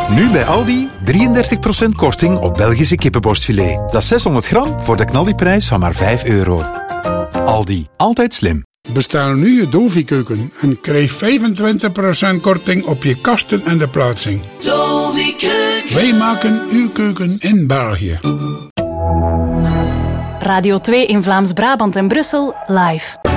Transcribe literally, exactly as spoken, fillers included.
Nu bij Aldi drieëndertig procent korting op Belgische kippenborstfilet. Dat is zeshonderd gram voor de knaldiprijs van maar vijf euro. Aldi, altijd slim. Bestel nu je Dovi-keuken en krijg vijfentwintig procent korting op je kasten en de plaatsing. Dovi-keuken. Wij maken uw keuken in België. Radio twee in Vlaams-Brabant en Brussel live.